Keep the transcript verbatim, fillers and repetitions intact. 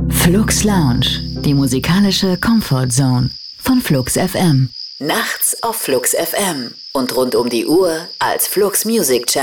Flux Lounge, die musikalische Comfort Zone von Flux F M. Nachts auf Flux F M und rund um die Uhr als Flux Music Channel.